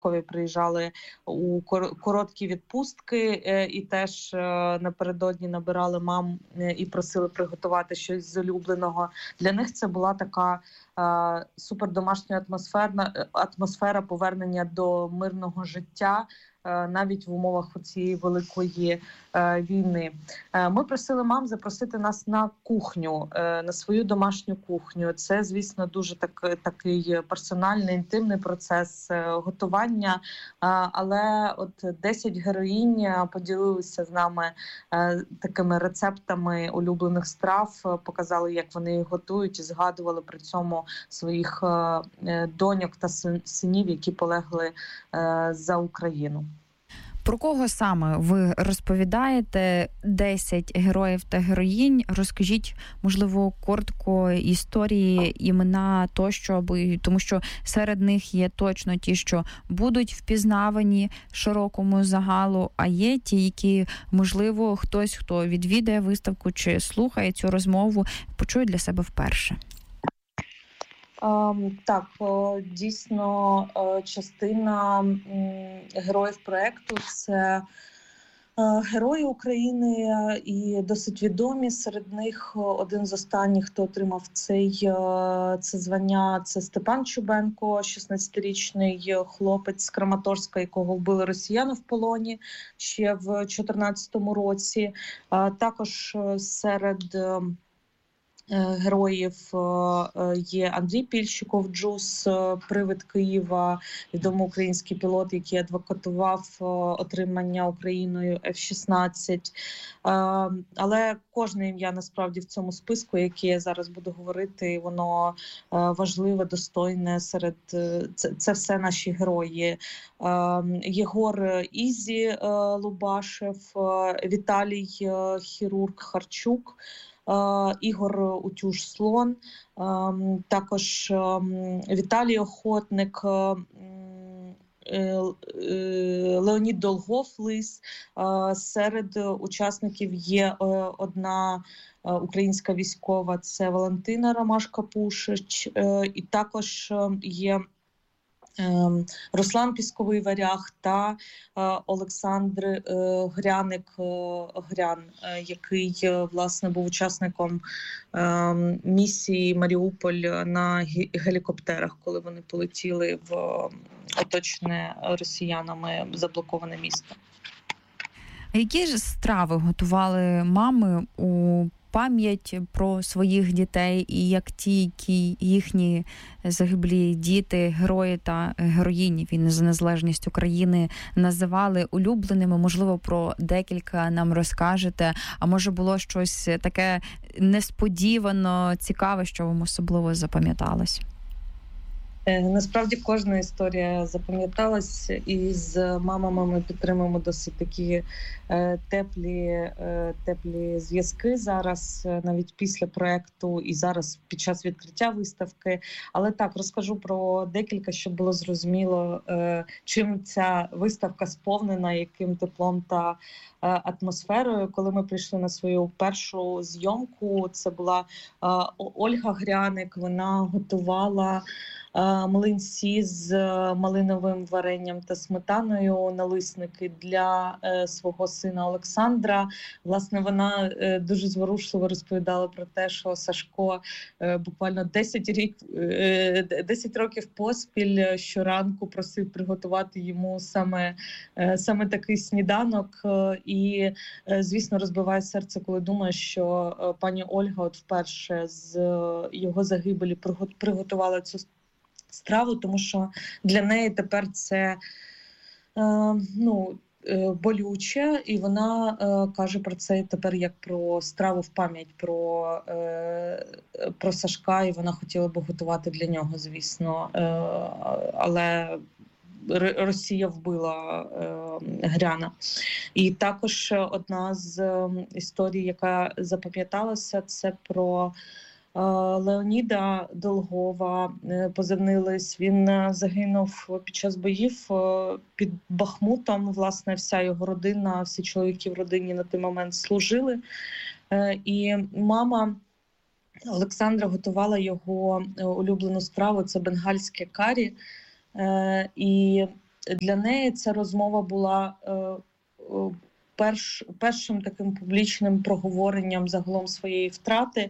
приїжджали у короткі відпустки і теж напередодні набирали мам і просили приготувати щось з улюбленого. Для них це була така супердомашня атмосфера повернення до мирного життя, навіть в умовах цієї великої війни. Ми просили мам запросити нас на кухню, на свою домашню кухню. Це, звісно, дуже такий персональний, інтимний процес готування, але от 10 героїнь поділилися з нами такими рецептами улюблених страв, показали, як вони їх готують, і згадували при цьому своїх доньок та синів, які полегли за Україну. Про кого саме ви розповідаєте? 10 героїв та героїнь. Розкажіть, можливо, коротко історії, імена тощо, тому що серед них є точно ті, що будуть впізнавані широкому загалу, а є ті, які, можливо, хтось, хто відвідає виставку чи слухає цю розмову, почує для себе вперше. Так, дійсно, частина героїв проєкту – це герої України і досить відомі. Серед них один з останніх, хто отримав це звання, це Степан Чубенко, 16-річний хлопець з Краматорська, якого вбили росіяни в полоні ще в 2014 році. Також серед героїв є Андрій Пільщиков, Джус, привид Києва, відомий український пілот, який адвокатував отримання Україною F-16. Але кожне ім'я, насправді, в цьому списку, яке я зараз буду говорити, воно важливе, достойне. Це все наші герої. Єгор Ізі Лубашев, Віталій хірург Харчук, Ігор Утюж-Слон, також Віталій Охотник, Леонід Долгов-Лис. Серед учасників є одна українська військова, це Валентина Ромашка-Пушич, і також є Руслан Пісковий Варяг та Олександр Грян, який, власне, був учасником місії Маріуполь на гелікоптерах, коли вони полетіли в оточене росіянами заблоковане місто. Які ж страви готували мами у пам'ять про своїх дітей, і як ті, які їхні загиблі діти, герої та героїні війни за незалежність України називали улюбленими? Можливо, про декілька нам розкажете, а може було щось таке несподівано цікаве, що вам особливо запам'яталось? Насправді кожна історія запам'яталась, і з мамами ми підтримуємо досить такі теплі зв'язки зараз, навіть після проєкту і зараз під час відкриття виставки. Але так, розкажу про декілька, щоб було зрозуміло, чим ця виставка сповнена, яким теплом та атмосферою. Коли ми прийшли на свою першу зйомку, це була Ольга Гряник, вона готувала млинці з малиновим варенням та сметаною, налисники для свого сина Олександра. Власне, вона дуже зворушливо розповідала про те, що Сашко буквально 10 років поспіль щоранку просив приготувати йому саме такий сніданок. І, звісно, розбиває серце, коли думаєш, що пані Ольга от вперше з його загибелі приготувала цю страву, тому що для неї тепер це болюче, і вона каже про це тепер як про страву в пам'ять про Сашка, і вона хотіла б готувати для нього, звісно, але Росія вбила Гряна. І також одна з історій, яка запам'яталася, це про Леоніда Долгова, позивний Лис. Він загинув під час боїв під Бахмутом. Власне, вся його родина, всі чоловіки в родині на той момент служили. І мама Олександра готувала його улюблену страву – це бенгальське карі. І для неї ця розмова була першим таким публічним проговоренням загалом своєї втрати.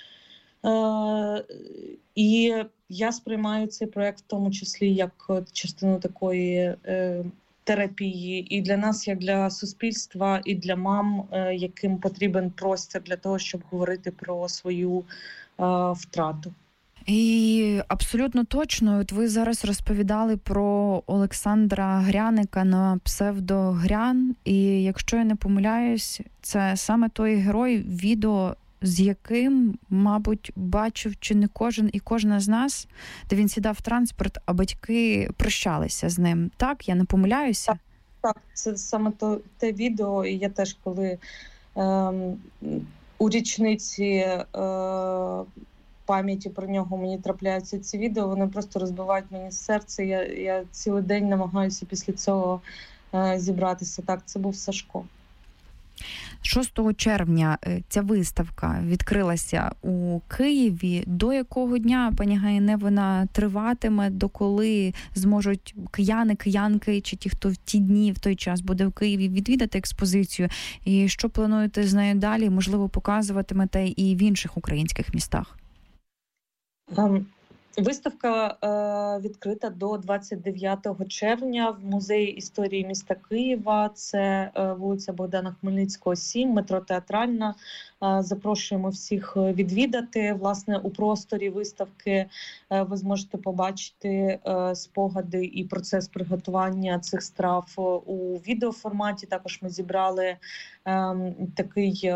І я сприймаю цей проєкт в тому числі як частину такої терапії і для нас, як для суспільства, і для мам, яким потрібен простір для того, щоб говорити про свою втрату. І абсолютно точно, от ви зараз розповідали про Олександра Гряника на псевдо Грян, і якщо я не помиляюсь, це саме той герой, відео з яким, мабуть, бачив чи не кожен і кожна з нас, де він сідав в транспорт, а батьки прощалися з ним. Так? Я не помиляюся? Так, це саме те відео, і я теж, коли у річниці пам'яті про нього мені трапляються ці відео, вони просто розбивають мені серце. Я цілий день намагаюся після цього зібратися. Так, це був Сашко. 6 червня ця виставка відкрилася у Києві. До якого дня, пані Гаїне, вона триватиме? До коли зможуть кияни, киянки чи ті, хто в ті дні, в той час буде в Києві, відвідати експозицію? І що плануєте з нею далі? Можливо, показуватимете і в інших українських містах? Виставка відкрита до 29 червня в Музеї історії міста Києва. Це вулиця Богдана Хмельницького, 7, метро Театральна. Запрошуємо всіх відвідати. Власне, у просторі виставки ви зможете побачити спогади і процес приготування цих страв у відеоформаті. Також ми зібрали такий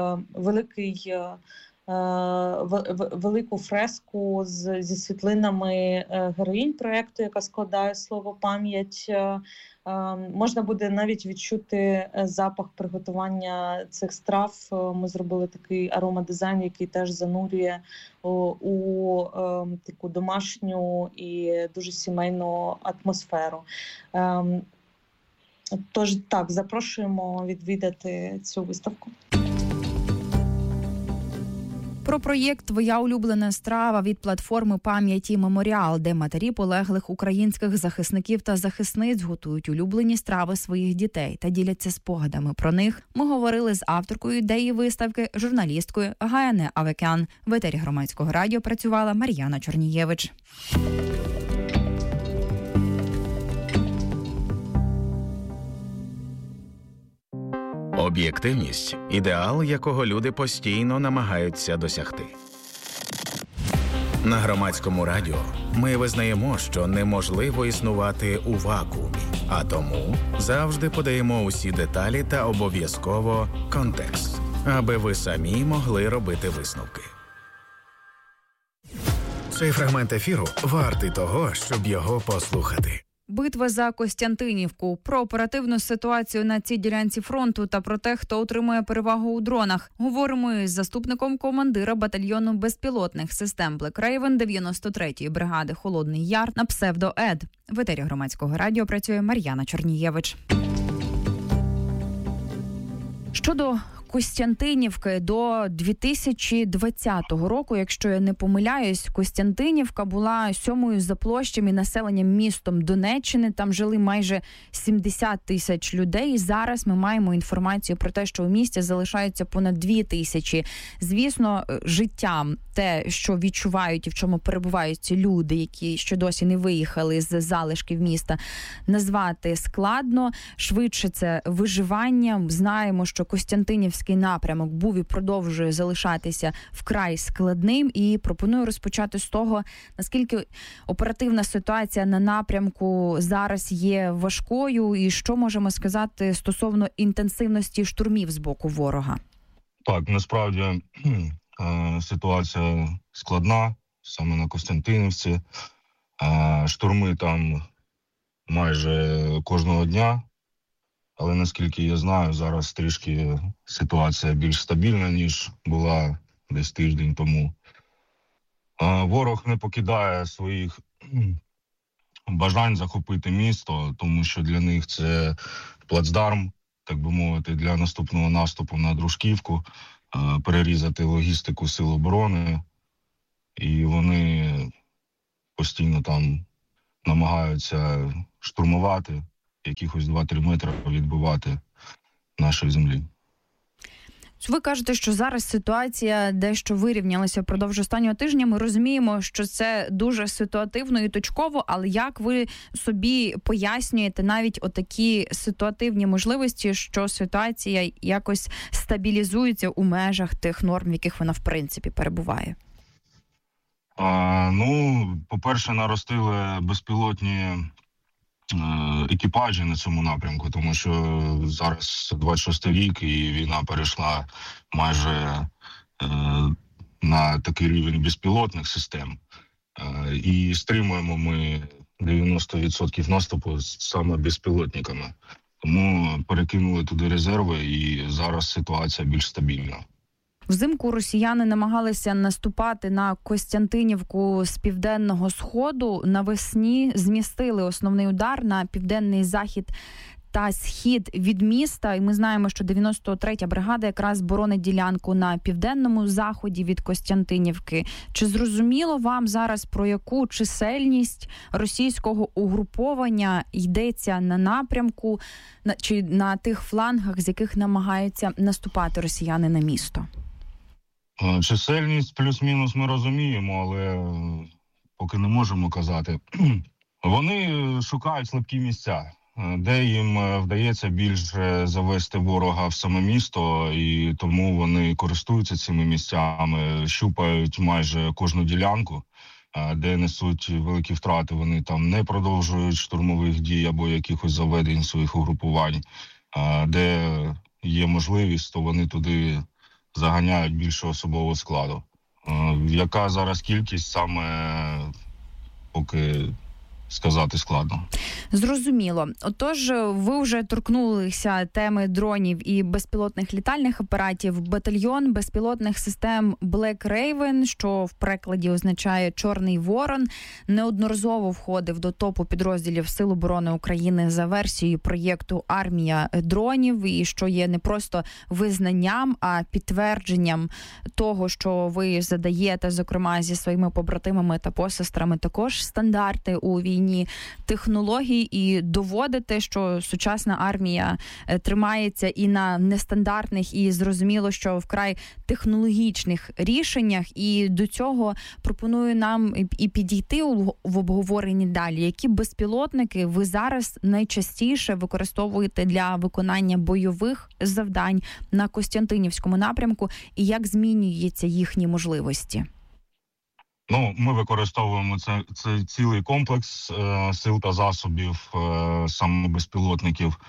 велику фреску зі світлинами героїнь проєкту, яка складає слово «пам'ять». Можна буде навіть відчути запах приготування цих страв. Ми зробили такий аромадизайн, який теж занурює у таку домашню і дуже сімейну атмосферу. Тож так, запрошуємо відвідати цю виставку. Про проєкт «Твоя улюблена страва» від платформи «Пам'яті Меморіал», де матері полеглих українських захисників та захисниць готують улюблені страви своїх дітей та діляться спогадами про них, ми говорили з авторкою ідеї виставки, журналісткою Гаїне Авекян. В етері Громадського радіо працювала Мар'яна Чорнієвич. Об'єктивність – ідеал, якого люди постійно намагаються досягти. На Громадському радіо ми визнаємо, що неможливо існувати у вакуумі, а тому завжди подаємо усі деталі та обов'язково контекст, аби ви самі могли робити висновки. Цей фрагмент ефіру вартий того, щоб його послухати. Битва за Костянтинівку. Про оперативну ситуацію на цій ділянці фронту та про те, хто отримує перевагу у дронах. Говоримо із заступником командира батальйону безпілотних систем Black Raven 93-ї бригади «Холодний Яр» на псевдо Ед. В етері Громадського радіо працює Мар'яна Чорнієвич. Щодо Костянтинівки, до 2020 року, якщо я не помиляюсь, Костянтинівка була 7-ю за площами населенням містом Донеччини. Там жили майже 70 тисяч людей. Зараз ми маємо інформацію про те, що у місті залишаються понад 2 тисячі. Звісно, життям те, що відчувають і в чому перебувають ці люди, які ще досі не виїхали з залишків міста, назвати складно. Швидше це виживання. Знаємо, що Костянтинівський напрямок був і продовжує залишатися вкрай складним. І пропоную розпочати з того, наскільки оперативна ситуація на напрямку зараз є важкою і що можемо сказати стосовно інтенсивності штурмів з боку ворога. Так, насправді ситуація складна, саме на Костянтинівці. Штурми там майже кожного дня. Але, наскільки я знаю, зараз трішки ситуація більш стабільна, ніж була десь тиждень тому. Ворог не покидає своїх бажань захопити місто, тому що для них це плацдарм, так би мовити, для наступного наступу на Дружківку, перерізати логістику Сил оборони. І вони постійно там намагаються штурмувати якихось 2-3 метри відбивати нашої землі. Ви кажете, що зараз ситуація дещо вирівнялася впродовж останнього тижня. Ми розуміємо, що це дуже ситуативно і точково, але як ви собі пояснюєте навіть отакі ситуативні можливості, що ситуація якось стабілізується у межах тих норм, в яких вона в принципі перебуває? По-перше, наростили безпілотні екіпажі на цьому напрямку, тому що зараз 26-й рік і війна перейшла майже на такий рівень безпілотних систем. І стримуємо ми 90% наступу саме безпілотниками. Тому перекинули туди резерви і зараз ситуація більш стабільна. Взимку росіяни намагалися наступати на Костянтинівку з південного сходу. Навесні змістили основний удар на південний захід та схід від міста. І ми знаємо, що 93-я бригада якраз боронить ділянку на південному заході від Костянтинівки. Чи зрозуміло вам зараз, про яку чисельність російського угруповання йдеться на напрямку чи на тих флангах, з яких намагаються наступати росіяни на місто? Чисельність плюс-мінус ми розуміємо, але поки не можемо казати. Вони шукають слабкі місця, де їм вдається більше завести ворога в саме місто, і тому вони користуються цими місцями, щупають майже кожну ділянку, де несуть великі втрати. Вони там не продовжують штурмових дій або якихось заведень своїх угрупувань. Де є можливість, то вони туди заганяють більше особового складу. Яка зараз кількість, саме поки сказати складно. Зрозуміло. Отож, ви вже торкнулися теми дронів і безпілотних літальних апаратів. Батальйон безпілотних систем Black Raven, що в перекладі означає «Чорний ворон», неодноразово входив до топу підрозділів Сил оборони України за версією проєкту «Армія дронів», і що є не просто визнанням, а підтвердженням того, що ви задаєте, зокрема, зі своїми побратимами та посестрами також стандарти у війні технологій і доводити, що сучасна армія тримається і на нестандартних, і зрозуміло, що вкрай технологічних рішеннях. І до цього пропоную нам і підійти в обговоренні далі. Які безпілотники ви зараз найчастіше використовуєте для виконання бойових завдань на Костянтинівському напрямку і як змінюються їхні можливості? Ми використовуємо це цілий комплекс сил та засобів, саме безпілотників,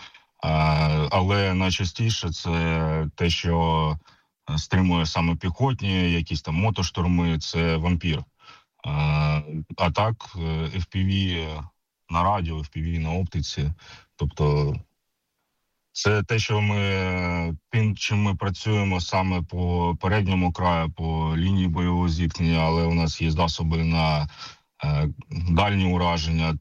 але найчастіше це те, що стримує саме піхотні, якісь там мотоштурми, це вампір. А так, FPV на радіо, FPV на оптиці, тобто це те, що тим, чим ми працюємо саме по передньому краю, по лінії бойового зіткнення, але у нас є засоби на дальні ураження,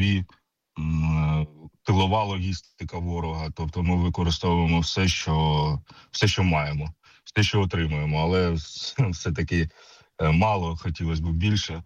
тилова логістика ворога. Тобто ми використовуємо все, що маємо, все, що отримуємо, але все-таки мало, хотілося б більше.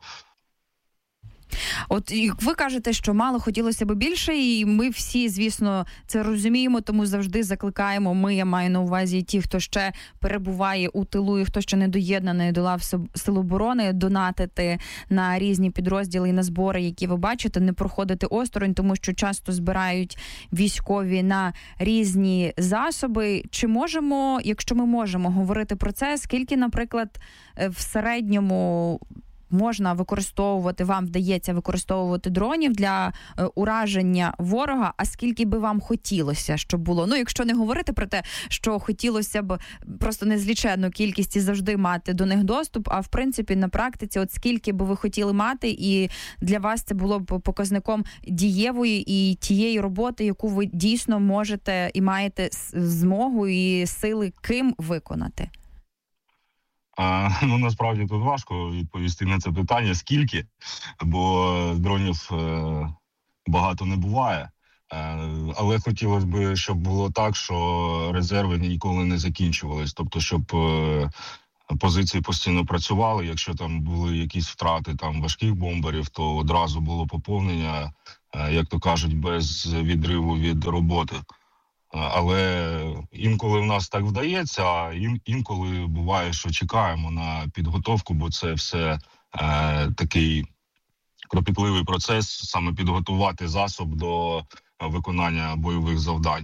От ви кажете, що мало, хотілося б більше, і ми всі, звісно, це розуміємо, тому завжди закликаємо, я маю на увазі ті, хто ще перебуває у тилу і хто ще не доєднаний до лав Сил оборони, донатити на різні підрозділи і на збори, які ви бачите, не проходити осторонь, тому що часто збирають військові на різні засоби. Чи можемо, якщо ми можемо говорити про це, скільки, наприклад, в середньому можна використовувати, вам вдається використовувати дронів для ураження ворога, а скільки би вам хотілося, щоб було? Якщо не говорити про те, що хотілося б просто незліченну кількість і завжди мати до них доступ, а в принципі на практиці, от скільки би ви хотіли мати, і для вас це було б показником дієвої і тієї роботи, яку ви дійсно можете і маєте змогу і сили ким виконати? Насправді тут важко відповісти на це питання, скільки, бо дронів багато не буває. Але хотілося б, щоб було так, що резерви ніколи не закінчувались. Тобто, щоб позиції постійно працювали. Якщо там були якісь втрати там важких бомберів, то одразу було поповнення, як то кажуть, без відриву від роботи. Але інколи в нас так вдається, а інколи буває, що чекаємо на підготовку, бо це все такий кропітливий процес, саме підготувати засоб до виконання бойових завдань.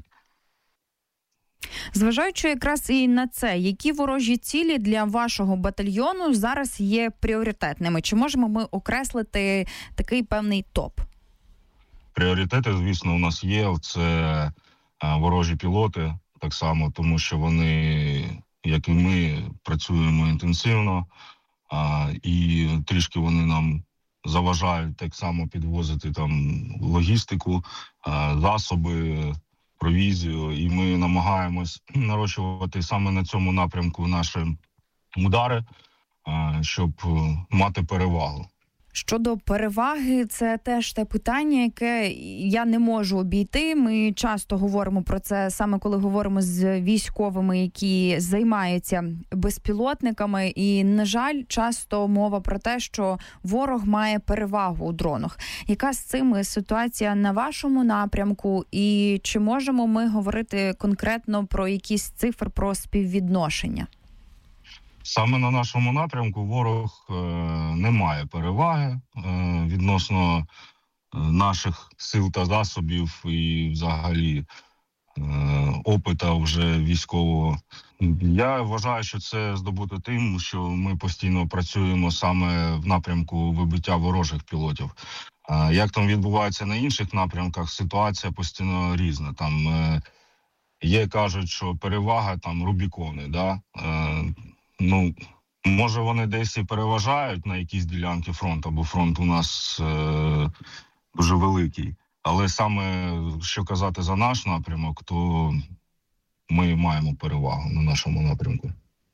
Зважаючи якраз і на це, які ворожі цілі для вашого батальйону зараз є пріоритетними? Чи можемо ми окреслити такий певний топ? Пріоритети, звісно, у нас є. Це ворожі пілоти, так само, тому що вони, як і ми, працюємо інтенсивно, і трішки вони нам заважають так само підвозити там логістику, засоби, провізію, і ми намагаємось нарощувати саме на цьому напрямку наші удари, щоб мати перевагу. Щодо переваги, це теж те питання, яке я не можу обійти. Ми часто говоримо про це, саме коли говоримо з військовими, які займаються безпілотниками. І, на жаль, часто мова про те, що ворог має перевагу у дронах. Яка з цим ситуація на вашому напрямку? І чи можемо ми говорити конкретно про якісь цифри, про співвідношення? Саме на нашому напрямку ворог не має переваги відносно наших сил та засобів і взагалі опита вже військового. Я вважаю, що це здобуто тим, що ми постійно працюємо саме в напрямку вибиття ворожих пілотів. Як там відбувається на інших напрямках, ситуація постійно різна. Там є, кажуть, що перевага там Рубікони, да? Ну, може вони десь і переважають на якісь ділянки фронту, бо фронт у нас дуже великий. Але саме, що казати за наш напрямок, то ми маємо перевагу на нашому напрямку.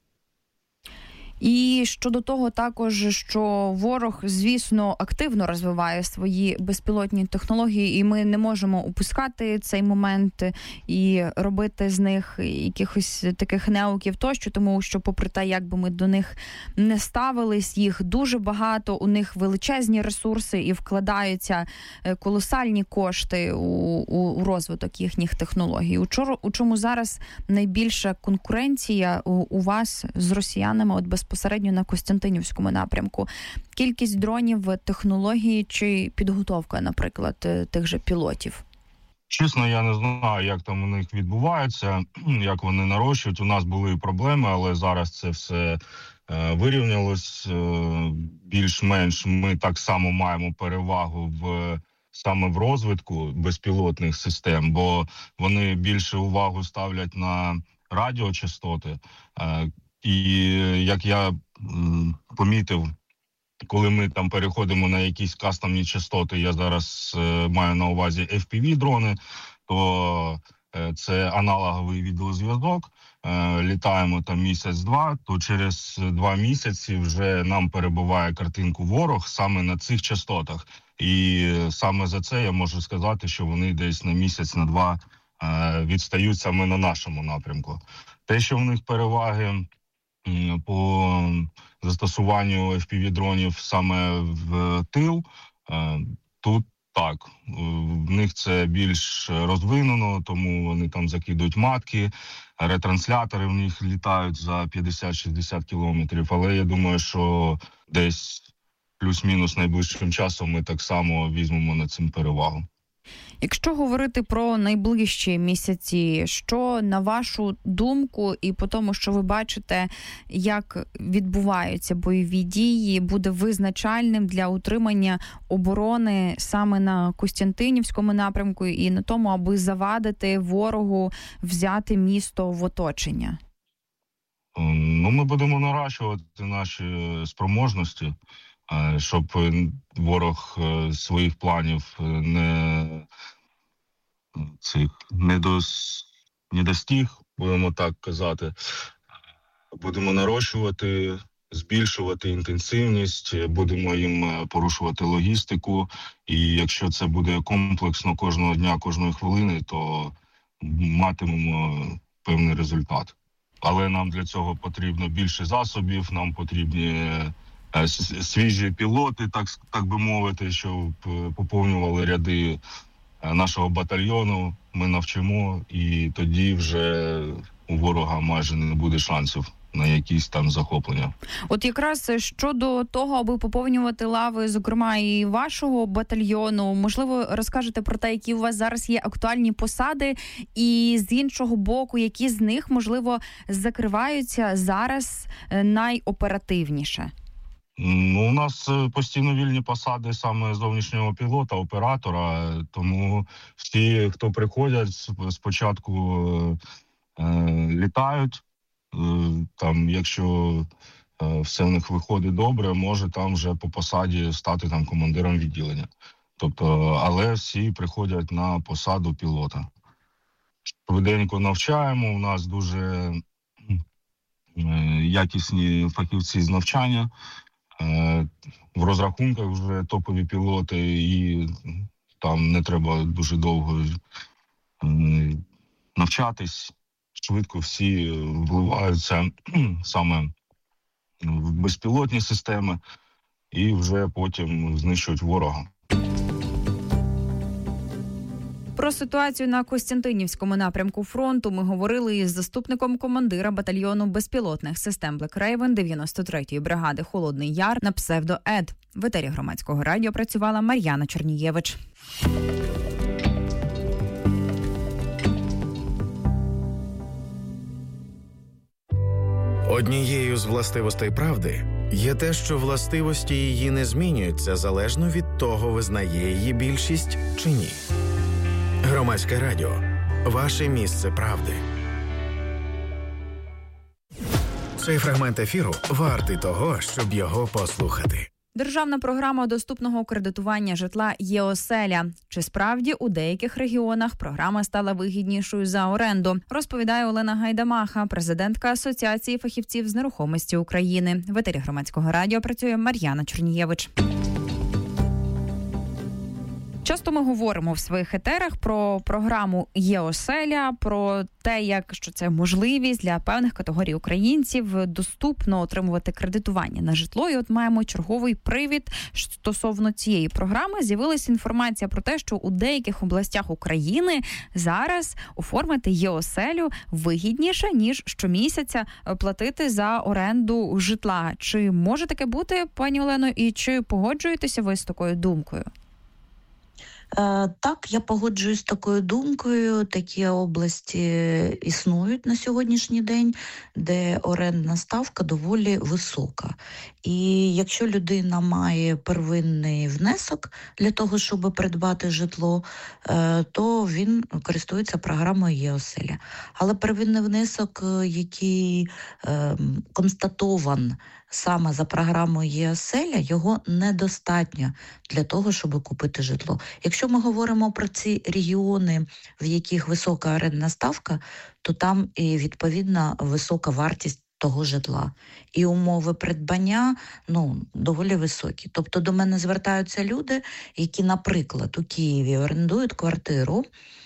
І щодо того також, що ворог, звісно, активно розвиває свої безпілотні технології, і ми не можемо упускати цей момент і робити з них якихось таких неуків тощо, тому що попри те, як би ми до них не ставились, їх дуже багато, у них величезні ресурси і вкладаються колосальні кошти у розвиток їхніх технологій. У чому зараз найбільша конкуренція у вас з росіянами от безпосередньо на Костянтинівському напрямку? Кількість дронів, технології чи підготовка, наприклад, тих же пілотів? Чесно, я не знаю, як там у них відбувається, як вони нарощують. У нас були проблеми, але зараз це все вирівнялось. Більш-менш ми так само маємо перевагу саме в розвитку безпілотних систем, бо вони більше увагу ставлять на радіочастоти. І як я помітив, коли ми там переходимо на якісь кастомні частоти, я зараз маю на увазі FPV-дрони, то це аналоговий відеозв'язок, літаємо там місяць-два, то через 2 місяці вже нам перебиває картинку ворог саме на цих частотах. І саме за це я можу сказати, що вони десь на місяць, на 2 відстають саме на нашому напрямку. Те, що в них переваги по застосуванню FPV-дронів саме в тил, тут так, в них це більш розвинено, тому вони там закидують матки, ретранслятори в них літають за 50-60 кілометрів, але я думаю, що десь плюс-мінус найближчим часом ми так само візьмемо на цим перевагу. Якщо говорити про найближчі місяці, що, на вашу думку, і по тому, що ви бачите, як відбуваються бойові дії, буде визначальним для утримання оборони саме на Костянтинівському напрямку і на тому, аби завадити ворогу взяти місто в оточення? Ну, ми будемо наращувати наші спроможності, щоб ворог своїх планів не достиг, будемо так казати. Будемо нарощувати, збільшувати інтенсивність, будемо їм порушувати логістику. І якщо це буде комплексно кожного дня, кожної хвилини, то матимемо певний результат. але нам для цього потрібно більше засобів, нам потрібні свіжі пілоти, так би мовити, щоб поповнювали ряди нашого батальйону. Ми навчимо, і тоді вже у ворога майже не буде шансів на якісь там захоплення. От якраз щодо того, аби поповнювати лави, зокрема і вашого батальйону, можливо, розкажете про те, які у вас зараз є актуальні посади, і з іншого боку, які з них, можливо, закриваються зараз найоперативніше? Ну, у нас постійно вільні посади саме зовнішнього пілота, оператора, тому всі, хто приходять, спочатку літають. Там, якщо все в них виходить добре, може там вже по посаді стати там командиром відділення. Тобто, але всі приходять на посаду пілота. Швиденько навчаємо, у нас дуже якісні фахівці з навчання. В розрахунках вже топові пілоти, і там не треба дуже довго навчатись. Швидко всі вливаються саме в безпілотні системи і вже потім знищують ворога. Про ситуацію на Костянтинівському напрямку фронту ми говорили із заступником командира батальйону безпілотних систем Black Raven 93-ї бригади «Холодний Яр» на псевдо Ед. В етері Громадського радіо працювала Мар'яна Чернієвич. Однією з властивостей правди є те, що властивості її не змінюються залежно від того, визнає її більшість чи ні. Громадське радіо. Ваше місце правди. Цей фрагмент ефіру вартий того, щоб його послухати. Державна програма доступного кредитування житла «Є-оселя». Чи справді у деяких регіонах програма стала вигіднішою за оренду? Розповідає Олена Гайдамаха, президентка Асоціації фахівців з нерухомості України. В етері Громадського радіо працює Мар'яна Чернієвич. Часто ми говоримо в своїх етерах про програму «Є-оселя», про те, як що це можливість для певних категорій українців доступно отримувати кредитування на житло. І от маємо черговий привід стосовно цієї програми. З'явилася інформація про те, що у деяких областях України зараз оформити «Є-оселю» вигідніше, ніж щомісяця платити за оренду житла. Чи може таке бути, пані Олено, і чи погоджуєтеся ви з такою думкою? Так, я погоджуюсь з такою думкою. Такі області існують на сьогоднішній день, де орендна ставка доволі висока. І якщо людина має первинний внесок для того, щоб придбати житло, то він користується програмою «Є-оселя». Але первинний внесок, який констатован саме за програмою «Є-оселя», його недостатньо для того, щоб купити житло. Якщо ми говоримо про ці регіони, в яких висока орендна ставка, то там і відповідно висока вартість того житла. І умови придбання, доволі високі. Тобто до мене звертаються люди, які, наприклад, у Києві орендують квартиру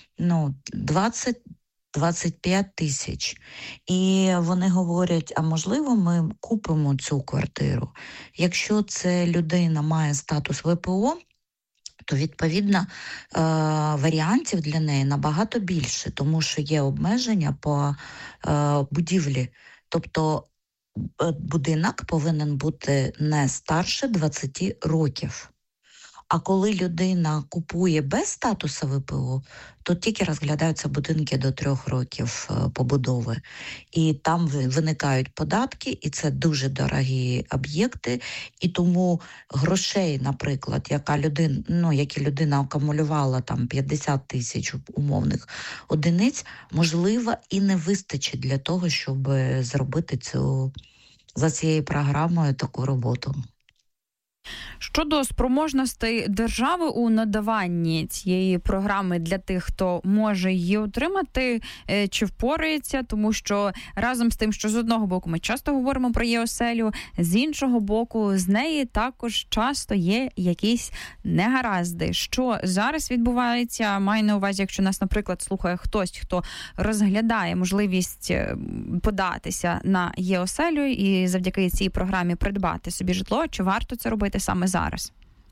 20-25 тисяч. І вони говорять, а можливо ми купимо цю квартиру. Якщо це людина має статус ВПО, то, відповідно, варіантів для неї набагато більше, тому що є обмеження по будівлі. Тобто будинок повинен бути не старше 20 років. А коли людина купує без статусу ВПО, то тільки розглядаються будинки до 3 років побудови. І там виникають податки, і це дуже дорогі об'єкти. І тому грошей, наприклад, які людина акумулювала там 50 тисяч умовних одиниць, можливо, і не вистачить для того, щоб зробити за цією програмою таку роботу. Щодо спроможностей держави у надаванні цієї програми для тих, хто може її отримати, чи впорається, тому що разом з тим, що з одного боку ми часто говоримо про ЄОселю, з іншого боку з неї також часто є якісь негаразди. Що зараз відбувається? Маю на увазі, якщо нас, наприклад, слухає хтось, хто розглядає можливість податися на ЄОселю і завдяки цій програмі придбати собі житло, чи варто це робити саме зараз?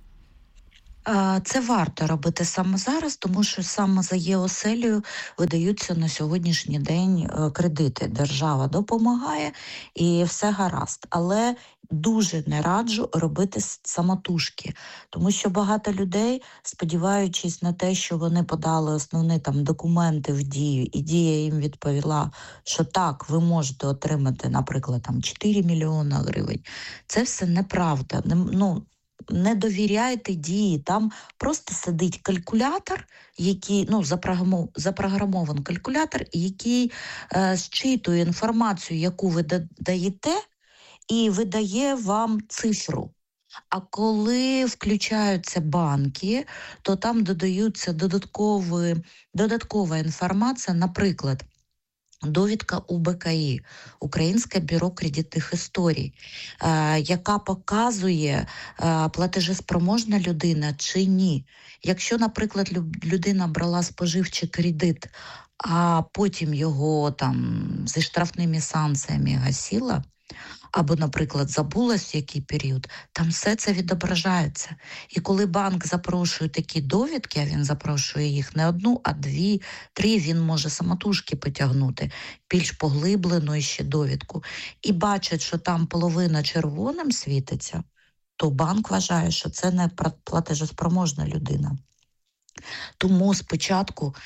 Це варто робити саме зараз, тому що саме за ЄОселею видаються на сьогоднішній день кредити. Держава допомагає і все гаразд. Але дуже не раджу робити самотужки, тому що багато людей, сподіваючись на те, що вони подали основні документи в Дію, і Дія їм відповіла, що так, ви можете отримати, наприклад, 4 мільйони гривень. Це все неправда. Не довіряйте Дії, там просто сидить калькулятор, який, запрограмований калькулятор, який зчитує інформацію, яку ви даєте, і видає вам цифру. А коли включаються банки, то там додаються додаткова інформація, наприклад, довідка УБКІ, Українське бюро кредитних історій, яка показує, платежеспроможна людина чи ні. Якщо, людина брала споживчий кредит, а потім його зі штрафними санкціями гасила, або, наприклад, забулась в який період, там все це відображається. І коли банк запрошує такі довідки, а він запрошує їх не одну, а 2, 3, він може самотужки потягнути, більш поглиблену ще довідку, і бачить, що там половина червоним світиться, то банк вважає, що це не платежеспроможна людина. Тому спочатку,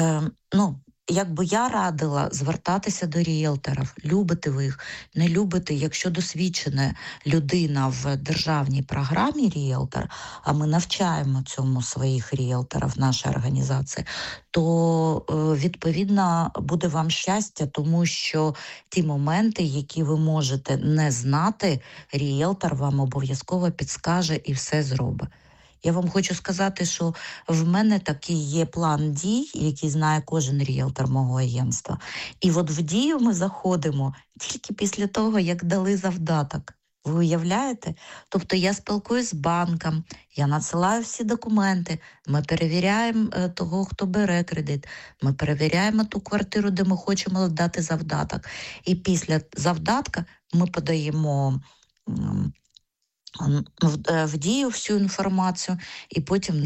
я радила звертатися до ріелторів, любите ви їх, не любите, якщо досвідчена людина в державній програмі ріелтор, а ми навчаємо цьому своїх ріелторів, наша організація, то, відповідно, буде вам щастя, тому що ті моменти, які ви можете не знати, ріелтор вам обов'язково підскаже і все зробить. Я вам хочу сказати, що в мене такий є план дій, який знає кожен ріелтор мого агентства. І от в Дію ми заходимо тільки після того, як дали завдаток. Ви уявляєте? Тобто я спілкуюсь з банком, я надсилаю всі документи, ми перевіряємо того, хто бере кредит, ми перевіряємо ту квартиру, де ми хочемо дати завдаток. І після завдатка ми подаємо в Дію всю інформацію і потім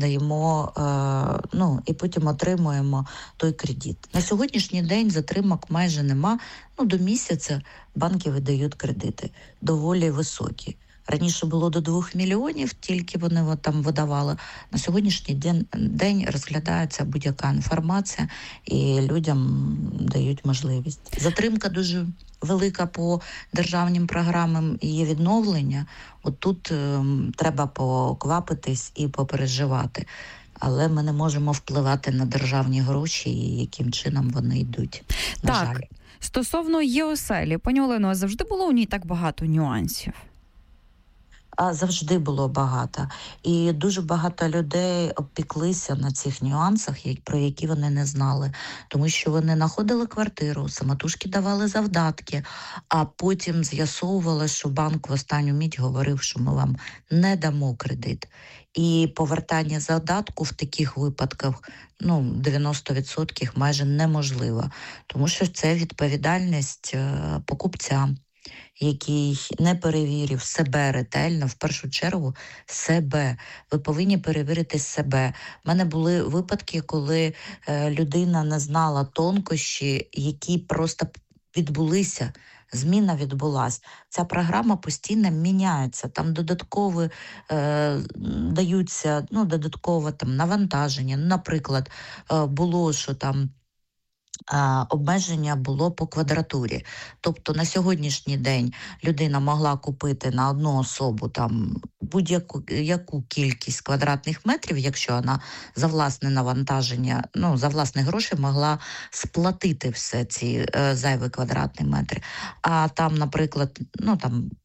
і потім отримуємо той кредит. На сьогоднішній день затримок майже нема. До місяця банки видають кредити доволі високі. Раніше було до 2 мільйонів, тільки вони там видавали. На сьогоднішній день розглядається будь-яка інформація і людям дають можливість. Затримка дуже велика по державним програмам її відновлення. От тут треба поквапитись і попереживати. Але ми не можемо впливати на державні гроші і яким чином вони йдуть. На жаль. Стосовно ЄОселі, пані Олено, завжди було у ній так багато нюансів? Завжди було багато. І дуже багато людей обпіклися на цих нюансах, про які вони не знали. Тому що вони знаходили квартиру, самотужки давали завдатки, а потім з'ясовували, що банк в останню мить говорив, що ми вам не дамо кредит. І повертання завдатку в таких випадках 90% майже неможливо. Тому що це відповідальність покупця, який не перевірив себе ретельно, в першу чергу себе. Ви повинні перевірити себе. У мене були випадки, коли людина не знала тонкощі, які просто відбулися. Зміна відбулася. Ця програма постійно міняється. Там додаткові даються, додаткове навантаження. Наприклад, було, що там обмеження було по квадратурі. Тобто на сьогоднішній день людина могла купити на одну особу будь-яку кількість квадратних метрів, якщо вона за власне навантаження, за власні гроші могла сплатити все ці зайві квадратні метри. А там, наприклад,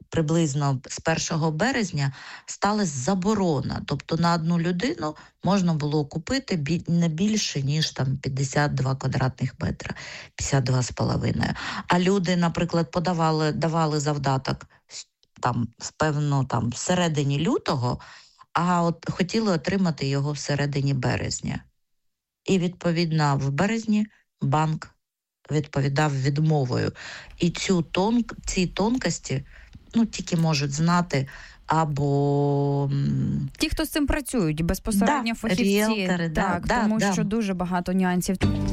приблизно з 1 березня сталася заборона. Тобто на одну людину можна було купити не більше, ніж там 52 квадратних метра, 52,5. А люди, наприклад, давали завдаток там, певно, там всередині лютого, а от хотіли отримати його всередині березня. І, відповідно, в березні банк відповідав відмовою. І ці тонкості тільки можуть знати або... Ті, хто з цим працюють, безпосередньо фахівці. Ріелтори, тому що дуже багато нюансів.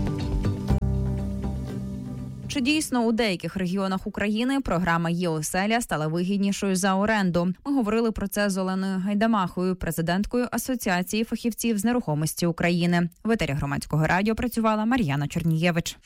Чи дійсно у деяких регіонах України програма «Є-оселя» стала вигіднішою за оренду? Ми говорили про це з Оленою Гайдамахою, президенткою Асоціації фахівців з нерухомості України. В етері Громадського радіо працювала Мар'яна Чернієвич.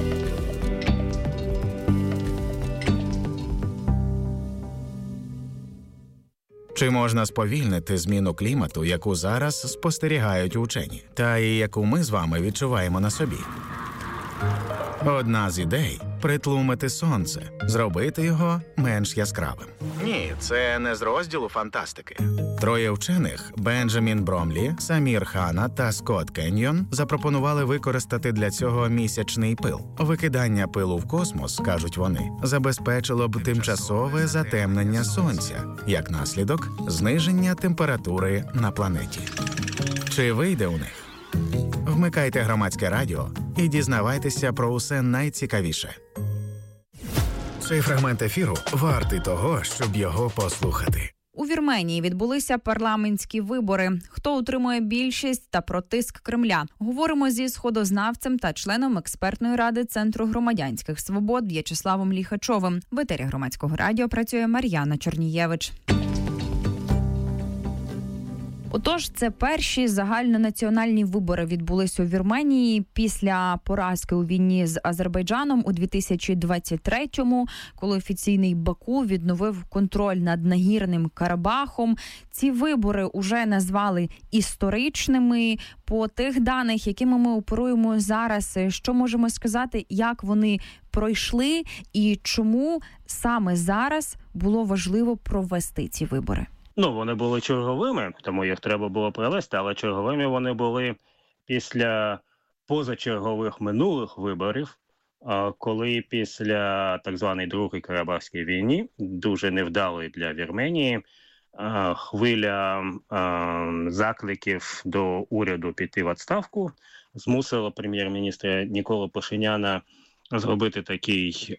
Чи можна сповільнити зміну клімату, яку зараз спостерігають учені, та і яку ми з вами відчуваємо на собі? Одна з ідей – притлумити сонце, зробити його менш яскравим. Ні, це не з розділу фантастики. Троє вчених – Бенджамін Бромлі, Самір Хана та Скотт Кеньйон – запропонували використати для цього місячний пил. Викидання пилу в космос, кажуть вони, забезпечило б тимчасове затемнення сонця, як наслідок – зниження температури на планеті. Чи вийде у них? Вмикайте Громадське радіо і дізнавайтеся про усе найцікавіше. Цей фрагмент ефіру вартий того, щоб його послухати. У Вірменії відбулися парламентські вибори. Хто утримує більшість та про тиск Кремля? Говоримо зі сходознавцем та членом експертної ради Центру громадянських свобод В'ячеславом Ліхачовим. В етері Громадського радіо працює Мар'яна Чернієвич. Отож, це перші загальнонаціональні вибори відбулись у Вірменії після поразки у війні з Азербайджаном у 2023-му, коли офіційний Баку відновив контроль над Нагірним Карабахом. Ці вибори уже назвали історичними. По тих даних, якими ми оперуємо зараз, що можемо сказати, як вони пройшли і чому саме зараз було важливо провести ці вибори? Вони були черговими, тому їх треба було провести, але черговими вони були після позачергових минулих виборів, коли після так званої Другої Карабахської війни, дуже невдалої для Вірменії, хвиля закликів до уряду піти в відставку змусила прем'єр-міністра Ніколу Пашиняна зробити такий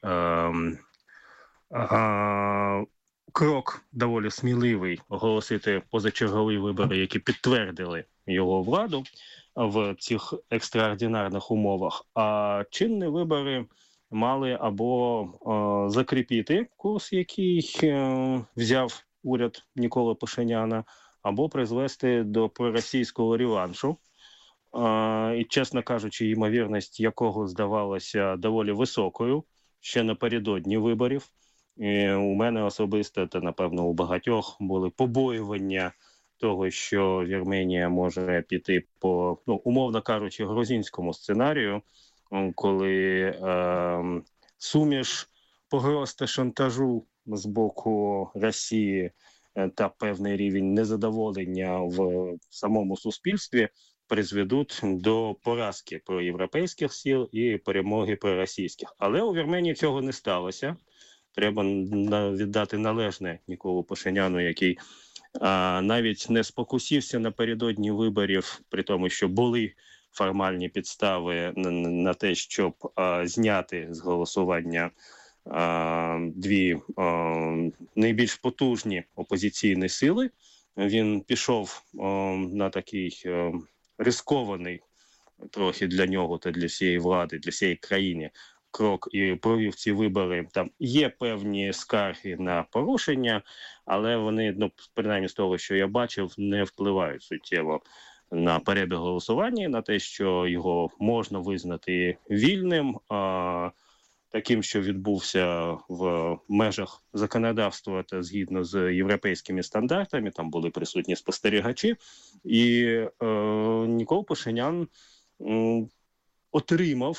крок доволі сміливий, оголосити позачергові вибори, які підтвердили його владу в цих екстраординарних умовах. А чинні вибори мали або закріпити курс, який взяв уряд Ніколи Пашиняна, або призвести до проросійського реваншу. І, чесно кажучи, ймовірність якого здавалася доволі високою ще напередодні виборів. І у мене особисто, та, напевно, у багатьох були побоювання того, що Вірменія може піти по, умовно кажучи, грузинському сценарію, коли суміш погроз та шантажу з боку Росії та певний рівень незадоволення в самому суспільстві призведуть до поразки проєвропейських сил і перемоги проросійських. Але у Вірменії цього не сталося. Треба віддати належне Ніколу Пашиняну, який навіть не спокусився напередодні виборів, при тому, що були формальні підстави на те, щоб зняти з голосування дві найбільш потужні опозиційні сили. Він пішов на такий рискований трохи для нього та для всієї влади, для всієї країни крок і провів ці вибори. Там є певні скарги на порушення, але вони, принаймні з того, що я бачив, не впливають суттєво на перебіг голосування, на те, що його можна визнати вільним, таким, що відбувся в межах законодавства та згідно з європейськими стандартами. Там були присутні спостерігачі. І Нікол Пашинян отримав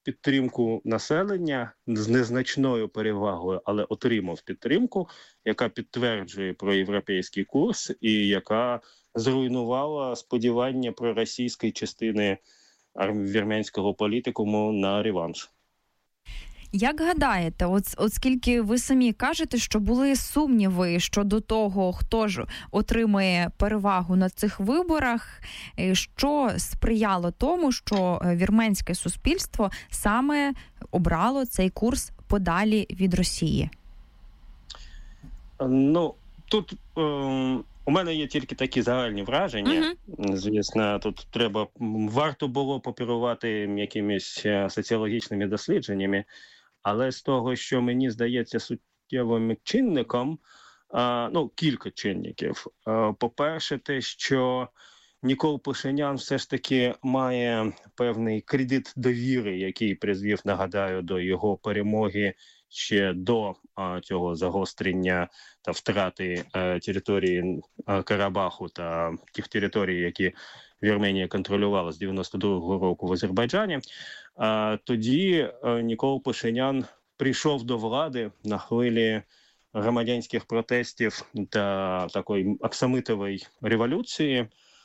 підтримку населення з незначною перевагою, але отримав підтримку, яка підтверджує проєвропейський курс і яка зруйнувала сподівання проросійської частини вірменського політикуму на реванш. Як гадаєте, оскільки ви самі кажете, що були сумніви щодо того, хто ж отримає перевагу на цих виборах, що сприяло тому, що вірменське суспільство саме обрало цей курс подалі від Росії? Ну, тут у мене є тільки такі загальні враження. Звісно, тут варто було попірувати якимись соціологічними дослідженнями, але з того, що мені здається суттєвим чинником, кілька чинників. По-перше, те, що Нікол Пашинян все ж таки має певний кредит довіри, який призвів, нагадаю, до його перемоги ще до цього загострення та втрати території Карабаху та тих територій, які Вірменія контролювала з 92-го року в Азербайджані. Тоді Нікол Пашинян прийшов до влади на хвилі громадянських протестів та такої оксамитової революції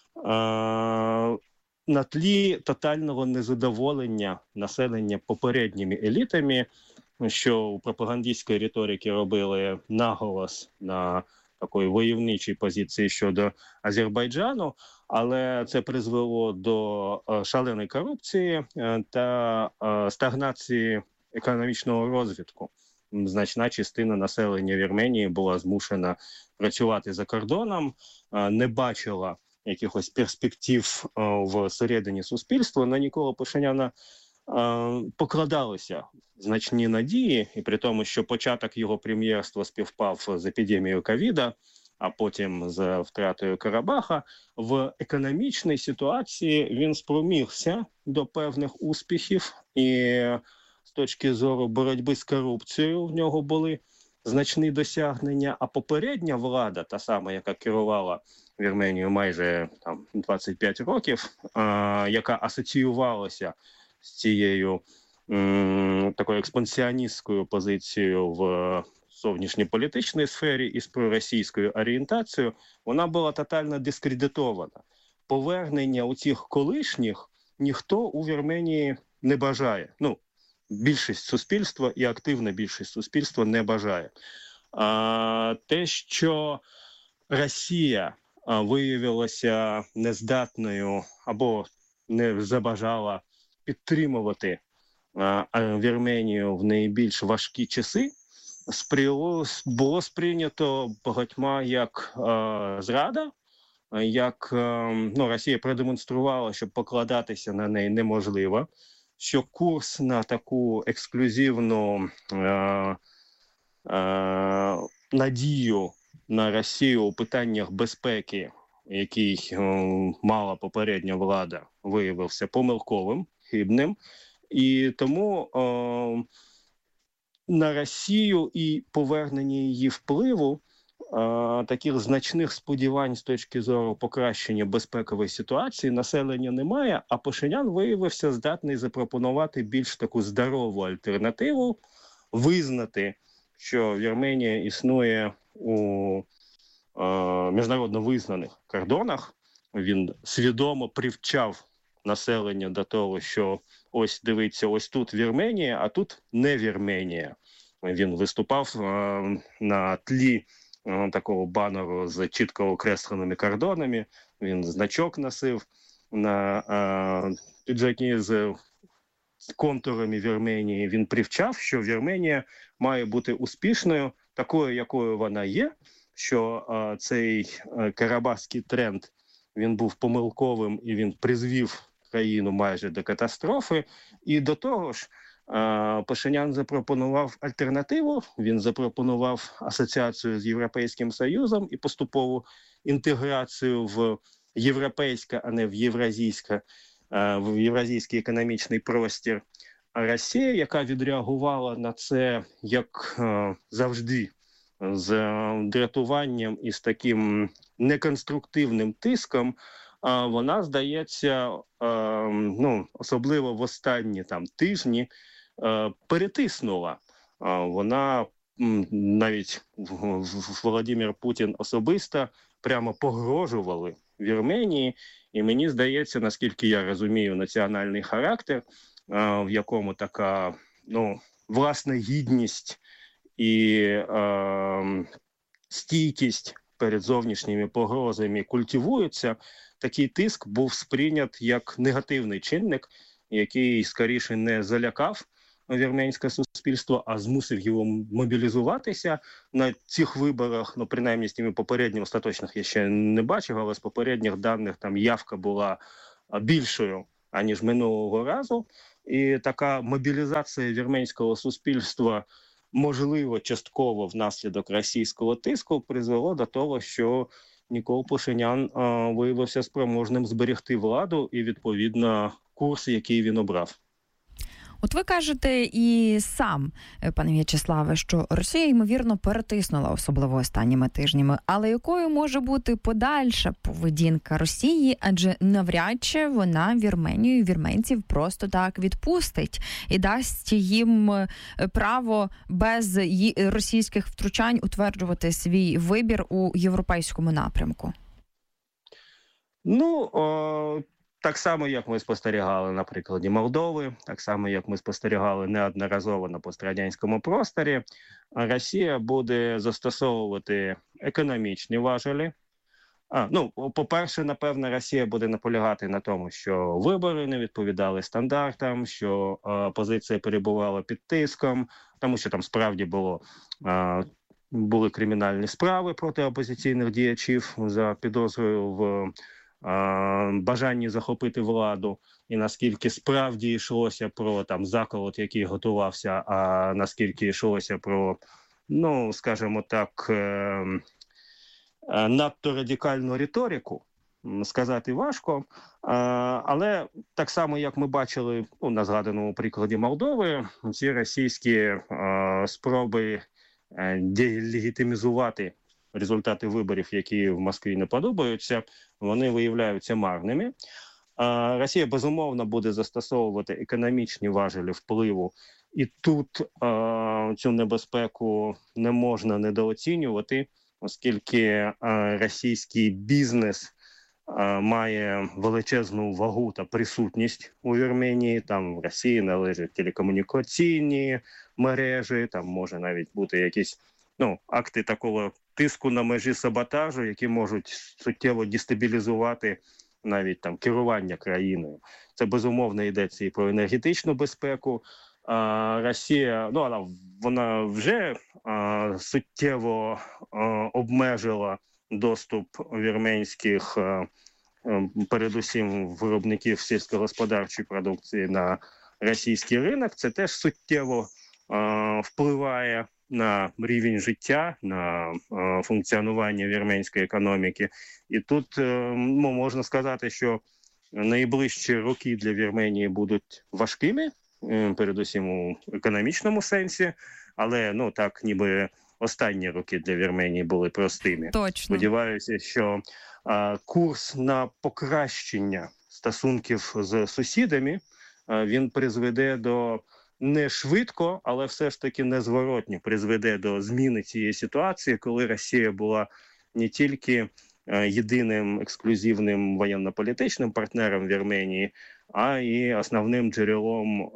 на тлі тотального незадоволення населення попередніми елітами, що у пропагандистської риторики робили наголос на такої войовничій позиції щодо Азербайджану, але це призвело до шаленої корупції та стагнації економічного розвитку. Значна частина населення Вірменії була змушена працювати за кордоном, не бачила якихось перспектив всередині суспільства. На Нікола Пашиняна покладалися значні надії, і при тому, що початок його прем'єрства співпав з епідемією ковіда, а потім з втратою Карабаха, в економічній ситуації він спромігся до певних успіхів, і з точки зору боротьби з корупцією в нього були значні досягнення, а попередня влада, та сама, яка керувала Вірменією майже 25 років, яка асоціювалася з цією такою експансіоністською позицією в зовнішньополітичній сфері і з проросійською орієнтацією, вона була тотально дискредитована. Повернення у цих колишніх ніхто у Вірменії не бажає. Більшість суспільства і активна більшість суспільства не бажає. Те, що Росія виявилася нездатною або не забажала підтримувати Вірменію в найбільш важкі часи, було сприйнято багатьма як зрада, як Росія продемонструвала, що покладатися на неї неможливо, що курс на таку ексклюзивну надію на Росію у питаннях безпеки, який мала попередня влада, виявився помилковим, хибним. І тому на Росію і повернення її впливу таких значних сподівань з точки зору покращення безпекової ситуації населення немає, а Пашинян виявився здатний запропонувати більш таку здорову альтернативу, визнати, що Вірменія існує у міжнародно визнаних кордонах. Він свідомо привчав населення до того, що ось дивіться, ось тут Вірменія, а тут не Вірменія. Він виступав на тлі такого банеру з чітко окресленими кордонами, він значок носив на піджакі з контурами Вірменії. Він привчав, що Вірменія має бути успішною, такою, якою вона є, що цей карабахський тренд, він був помилковим і він призвів країну майже до катастрофи. І до того ж, Пашинян запропонував альтернативу, він запропонував асоціацію з Європейським Союзом і поступову інтеграцію в європейське, а не в євразійський економічний простір. А Росія, яка відреагувала на це, як завжди, з дратуванням і з таким неконструктивним тиском, вона, здається, особливо в останні тижні, перетиснула. Вона навіть Володимир Путін особисто прямо погрожували Вірменії. І мені здається, наскільки я розумію національний характер, в якому така, власна гідність і стійкість перед зовнішніми погрозами культивується, такий тиск був сприйнят як негативний чинник, який скоріше не залякав вірменське суспільство, а змусив його мобілізуватися на цих виборах. Принаймні з тими попередніми, остаточних я ще не бачив, але з попередніх даних там явка була більшою, аніж минулого разу. І така мобілізація вірменського суспільства, можливо, частково внаслідок російського тиску, призвело до того, що Нікол Пашинян виявився спроможним зберегти владу і, відповідно, курс, який він обрав. От ви кажете і сам, пане В'ячеславе, що Росія, ймовірно, перетиснула, особливо останніми тижнями. Але якою може бути подальша поведінка Росії? Адже навряд чи вона Вірменію і вірменців просто так відпустить і дасть їм право без російських втручань утверджувати свій вибір у європейському напрямку. Так само, як ми спостерігали на прикладі Молдови, так само, як ми спостерігали неодноразово на пострадянському просторі, Росія буде застосовувати економічні важелі. По-перше, напевно, Росія буде наполягати на тому, що вибори не відповідали стандартам, що опозиція перебувала під тиском, тому що там справді були кримінальні справи проти опозиційних діячів за підозрою в бажанні захопити владу, і наскільки справді йшлося про заколот, який готувався, а наскільки йшлося про, скажімо так, надто радикальну риторику, сказати важко. Але так само, як ми бачили на згаданому прикладі Молдови, ці російські спроби делегітимізувати результати виборів, які в Москві не подобаються, вони виявляються марними. Росія, безумовно, буде застосовувати економічні важелі впливу. І тут цю небезпеку не можна недооцінювати, оскільки російський бізнес має величезну вагу та присутність у Вірменії. Там в Росії належать телекомунікаційні мережі, там може навіть бути якісь акти такого тиску на межі саботажу, які можуть суттєво дестабілізувати навіть керування країною. Це, безумовно, йдеться і про енергетичну безпеку. Росія, вона вже суттєво обмежила доступ вірменських, передусім виробників сільськогосподарчої продукції на російський ринок. Це теж суттєво впливає на рівень життя, на функціонування вірменської економіки. І тут можна сказати, що найближчі роки для Вірменії будуть важкими, передусім у економічному сенсі, але так ніби останні роки для Вірменії були простими. Точно. Сподіваюся, що курс на покращення стосунків з сусідами, він призведе до не швидко, але все ж таки незворотньо призведе до зміни цієї ситуації, коли Росія була не тільки єдиним ексклюзивним воєнно-політичним партнером Вірменії, а і основним джерелом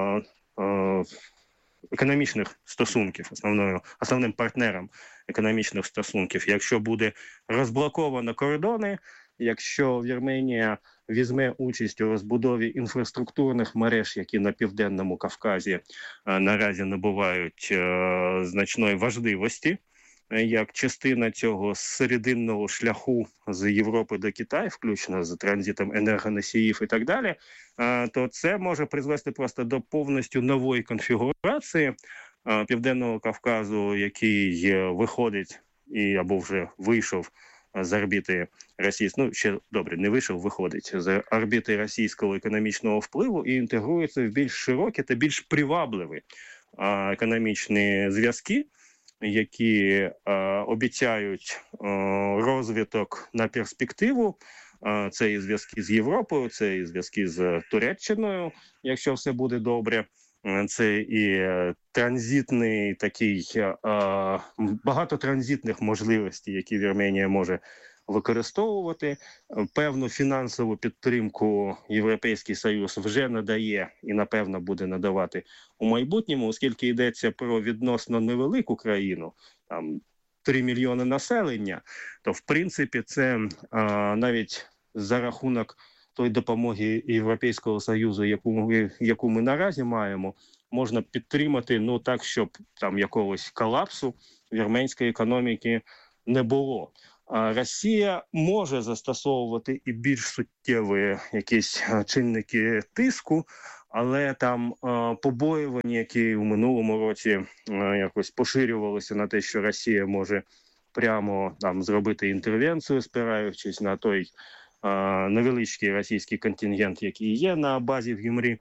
економічних стосунків, основним партнером економічних стосунків. Якщо буде розблоковано кордони, якщо Вірменія візьме участь у розбудові інфраструктурних мереж, які на Південному Кавказі наразі набувають значної важливості, як частина цього серединного шляху з Європи до Китаю, включно з транзитом енергоносіїв і так далі, то це може призвести просто до повністю нової конфігурації Південного Кавказу, який виходить або вже вийшов з орбіти російського, ще добре, не вийшов, виходить з орбіти російського економічного впливу і інтегрується в більш широкі та більш привабливі економічні зв'язки, які обіцяють розвиток на перспективу Це і зв'язки з Європою, це і зв'язки з Туреччиною, якщо все буде добре. Це і транзитний такий, багато транзитних можливостей, які Вірменія може використовувати. Певну фінансову підтримку Європейський Союз вже надає і, напевно, буде надавати у майбутньому, оскільки йдеться про відносно невелику країну, там 3 мільйони населення, то, в принципі, це навіть за рахунок тої допомоги Європейського Союзу, яку ми наразі маємо, можна підтримати, так, щоб там якогось колапсу вірменської економіки не було. Росія може застосовувати і більш суттєві якісь чинники тиску, але там побоювання, які у минулому році якось поширювалися на те, що Росія може прямо там зробити інтервенцію, спираючись на той невеличкий російський контингент, який є на базі в Гюмрі.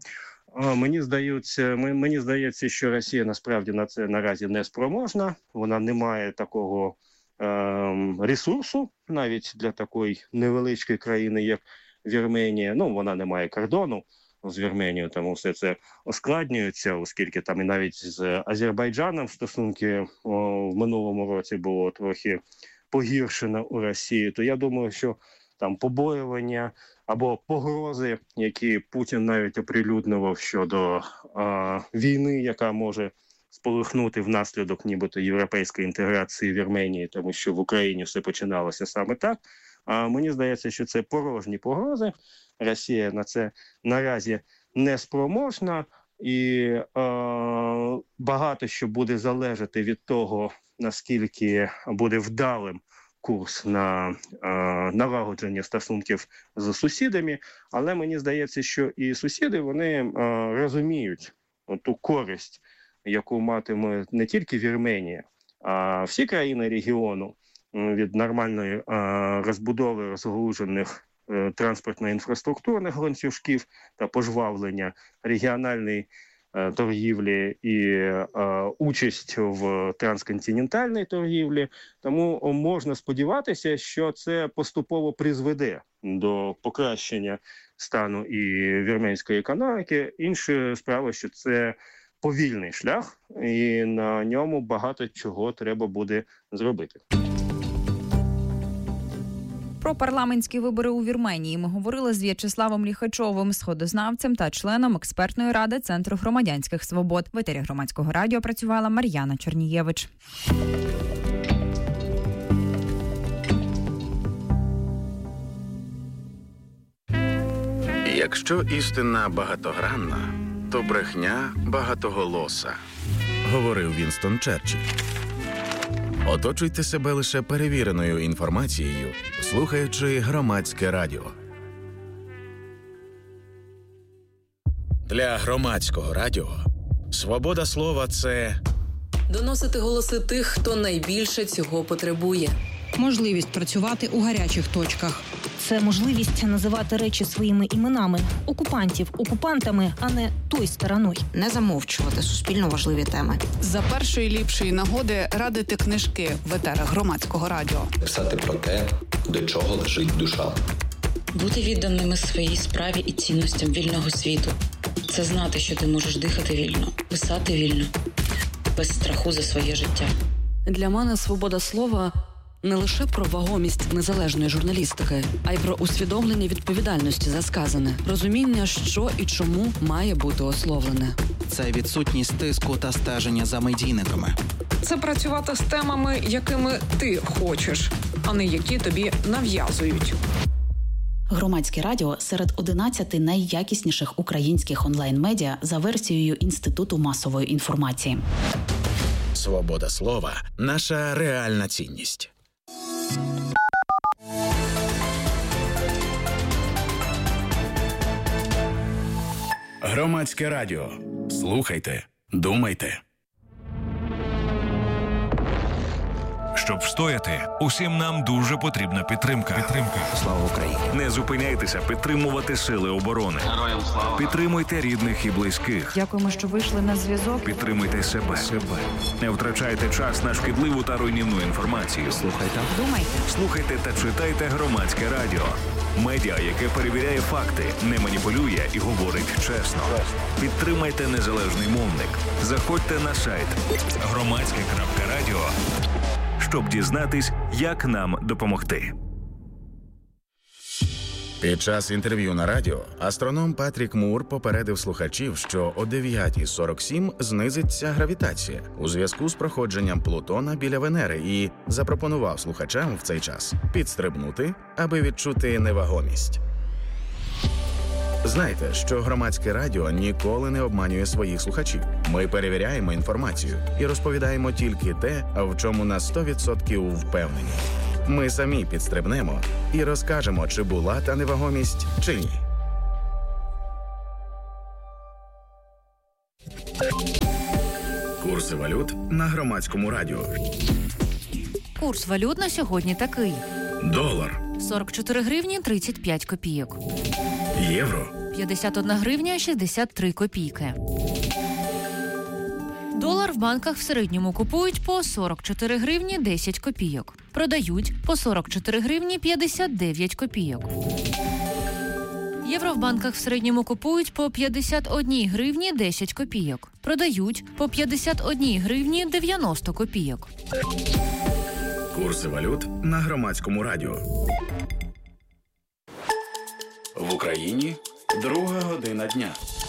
Мені здається, що Росія насправді на це наразі не спроможна. Вона не має такого ресурсу навіть для такої невеличкої країни, як Вірменія. Вона не має кордону з Вірменією, тому все це ускладнюється, оскільки там і навіть з Азербайджаном стосунки в минулому році було трохи погіршено у Росії. То я думаю, що там побоювання або погрози, які Путін навіть оприлюднював щодо війни, яка може спалахнути внаслідок нібито європейської інтеграції Вірменії, тому що в Україні все починалося саме так. Мені здається, що це порожні погрози. Росія на це наразі не спроможна, і багато що буде залежати від того, наскільки буде вдалим курс на налагодження стосунків з сусідами. Але мені здається, що і сусіди, вони розуміють ту користь, яку матиме не тільки Вірменія, а всі країни регіону від нормальної розбудови розгалужених транспортно-інфраструктурних ланцюжків та пожвавлення регіональної торгівлі і участь в трансконтинентальній торгівлі. Тому можна сподіватися, що це поступово призведе до покращення стану і вірменської економіки. Інша справа, що це повільний шлях, і на ньому багато чого треба буде зробити. Про парламентські вибори у Вірменії ми говорили з В'ячеславом Ліхачовим, сходознавцем та членом експертної ради Центру громадянських свобод. В етері Громадського радіо працювала Мар'яна Чернієвич. Якщо істина багатогранна, то брехня багатоголоса, говорив Вінстон Черчилль. Оточуйте себе лише перевіреною інформацією, слухаючи Громадське радіо. Для Громадського радіо свобода слова – це доносити голоси тих, хто найбільше цього потребує. Можливість працювати у гарячих точках. Це можливість називати речі своїми іменами. Окупантів окупантами, а не той стороною. Не замовчувати суспільно важливі теми. За першої ліпшої нагоди радити книжки в етерах Громадського радіо. Писати про те, до чого лежить душа. Бути відданими своїй справі і цінностям вільного світу. Це знати, що ти можеш дихати вільно, писати вільно, без страху за своє життя. Для мене свобода слова – не лише про вагомість незалежної журналістики, а й про усвідомлення відповідальності за сказане, розуміння, що і чому має бути ословлене. Це відсутність тиску та стеження за медійниками. Це працювати з темами, якими ти хочеш, а не які тобі нав'язують. Громадське радіо серед 11 найякісніших українських онлайн-медіа за версією Інституту масової інформації. Свобода слова – наша реальна цінність. Громадське радіо. Слухайте, думайте. Щоб встояти, усім нам дуже потрібна підтримка. Слава Україні! Не зупиняйтеся підтримувати сили оборони. Героям слава! Підтримуйте рідних і близьких. Дякуємо, що вийшли на зв'язок. Підтримуйте себе. Не втрачайте час на шкідливу та руйнівну інформацію. Слухайте та читайте Громадське радіо. Медіа, яке перевіряє факти, не маніпулює і говорить чесно. Підтримайте незалежний мовник. Заходьте на сайт громадське.радіо, щоб дізнатись, як нам допомогти. Під час інтерв'ю на радіо астроном Патрік Мур попередив слухачів, що о 9:47 знизиться гравітація у зв'язку з проходженням Плутона біля Венери і запропонував слухачам в цей час підстрибнути, аби відчути невагомість. Знайте, що Громадське радіо ніколи не обманює своїх слухачів. Ми перевіряємо інформацію і розповідаємо тільки те, в чому на 100% впевнені. Ми самі підстрибнемо і розкажемо, чи була та невагомість, чи ні. Курси валют на Громадському радіо. Курс валют на сьогодні такий. Долар. 44 гривні 35 копійок. Євро. 51 гривня 63 копійки. Долар в банках в середньому купують по 44 гривні 10 копійок. Продають по 44 гривні 59 копійок. Євро в банках в середньому купують по 51 гривні 10 копійок. Продають по 51 гривні 90 копійок. Курси валют на Громадському радіо. В Україні 2 година дня.